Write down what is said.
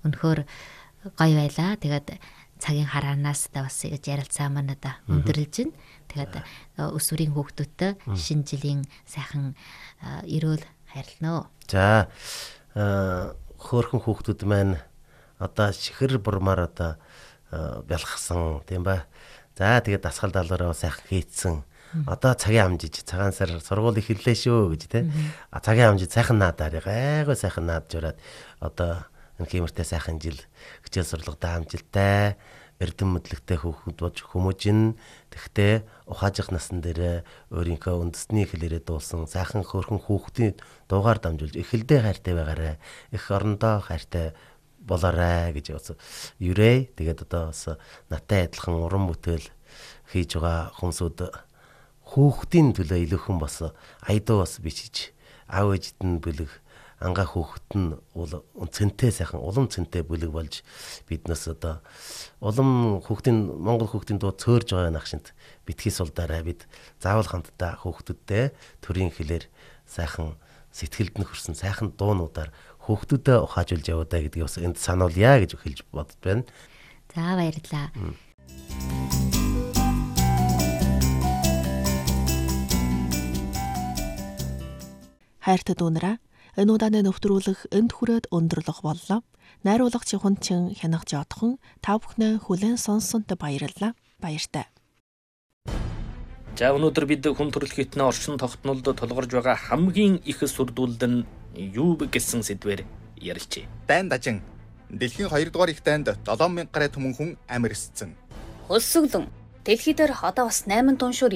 Өнөхөр гоё байлаа. Тэгээд цагийн хараанаас бас гэж ярилцаа маань одоо өндөрлж байна. Тэгээд өсвөрийн хүүхдүүдтэй шинэ жилийн сайхан эрүүл хайрлана. За хөөрхөн хүүхдүүд маань одоо чихэр бурмаар одоо бялхсан тийм ба. За тэгээд дасгал даалгавраа сайхан хийцэн. Одоо цагийн амжиж цагаан сар сургууль эхэллээ шүү гэж тийм. Цагийн амжиж сайхан наадаар гайгүй сайхан наадж ороод одоо энэ хэмэртэй сайхан жил хичээл сурлагатай амжилттай эрдэм мэдлэгтэй хүүхэд болж хүмүүжин. Тэгтээ ухаажих насан дээр өөрийнхөө үндэсний хэлээрээ дуулсан сайхан хөөрхөн хүүхдийн дуугаар дамжуулж эхэлдээ хайртай байгаарай. Их орондоо хайртай болоорой гэж юрээ. Тэгээд одоо бас наттай адилхан уран бүтээл хийж байгаа хүмүүсүүд хүүхдийн төлөө илүүхэн бас аядуу бас бичиж аав ээжид нь бүлэг ангаа хүүхэд нь цэнтэй сайхан улам цэнтэй бүлэг болж биднээс одоо улам хүүхдийн монгол хүүхдийн дуу цөөрж байгаа нахшинт битгий сулдаарай. Бид заавал хамтдаа хүүхдүүдтэй төрийн хэлээр сайхан сэтгэлд нь хүрсэн сайхан дуунуудаар хүүхдүүдэд ухаажуулж явуудаа гэдгийг бас энд сануулъя гэж хэлж бодд байна. За баярлалаа. Хайртай дүүнараа энэ удааны нэвтрүүлэг энд хүрээд өндөрлөх боллоо. Найруулагч Хүнчин хянах жаадхан та бүхнээ хүлээн сонссонтой баярлалаа. Баяртай. За өнөөдөр бид хүн төрөлхтний орчин тогтнолд тулгарч байгаа хамгийн их сүрдүүлд нь юу гэсэн сэдвээр ярилцъя. Дайн дажин дэлхийн 2 дугаар их дайнд 7000 гаруй түмэн хүн амир эсцэн. Хөлсөглөн дэлхий дээр одоо бас 8 тонн шүр